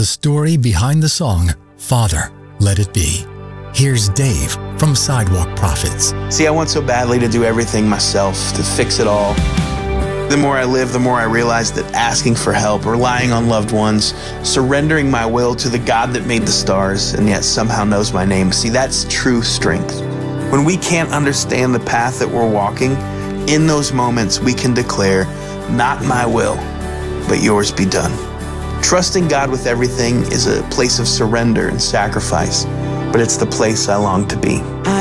the story behind the song, Father, Let It Be. Here's Dave from Sidewalk Prophets. See, I want so badly to do everything myself, to fix it all. The more I live, the more I realize that asking for help, relying on loved ones, surrendering my will to the God that made the stars and yet somehow knows my name. See, that's true strength. When we can't understand the path that we're walking, in those moments we can declare, not my will, but yours be done. Trusting God with everything is a place of surrender and sacrifice, but it's the place I long to be.